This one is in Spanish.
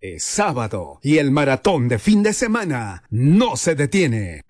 Es sábado y el maratón de fin de semana no se detiene.